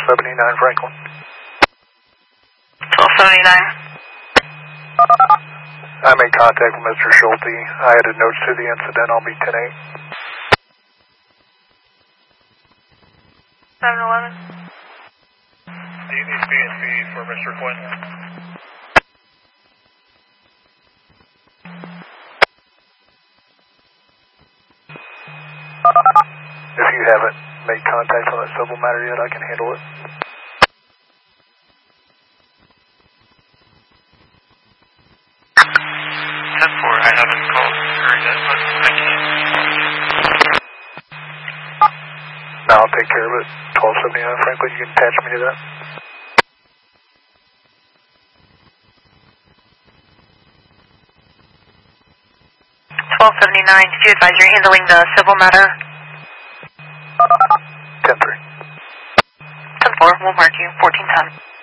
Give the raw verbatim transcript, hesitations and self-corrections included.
seventy-nine Franklin. twelve seventy-nine. I made contact with Mister Schulte. I added notes to the incident. I'll be ten eight. seven eleven. Do you need B and B for Mister Quinn? If you haven't made contact on that civil matter yet, I can handle it. ten four, I haven't called her yet, but I can. No, I'll take care of it. twelve seventy-nine Franklin, you can attach me to that. twelve seventy-nine, did you advise you're handling the civil matter? ten three. ten four, we'll mark you, fourteen ten.